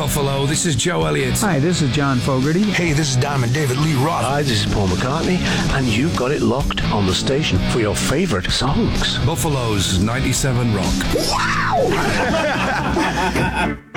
Buffalo, this is Joe Elliott. Hi, this is John Fogerty. Hey, this is Diamond David Lee Roth. Hi, this is Paul McCartney, and you've got it locked on the station for your favourite songs. Buffalo's 97 Rock. Wow!